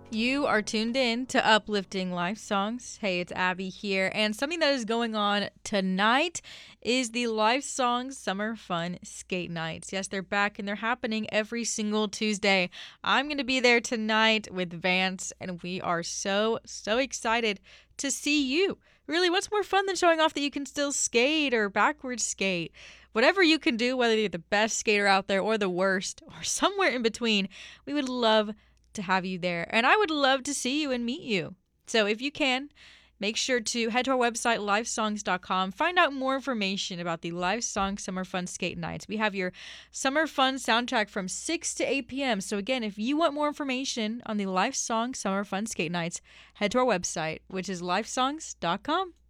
You are tuned in to Uplifting Life Songs. Hey, it's Abby here, and something that is going on tonight is the Life Songs Summer Fun Skate Nights. Yes, they're back and they're happening every single Tuesday. I'm going to be there tonight with Vance, and we are so excited to see you. Really, what's more fun than showing off that you can still skate or backwards skate? Whatever you can do, whether you're the best skater out there or the worst or somewhere in between, we would love to have you there. And I would love to see you and meet you. So if you can, make sure to head to our website, livesongs.com. Find out more information about the Live Song Summer Fun Skate Nights. We have your Summer Fun soundtrack from 6 to 8 p.m. So again, if you want more information on the Live Song Summer Fun Skate Nights, head to our website, which is livesongs.com.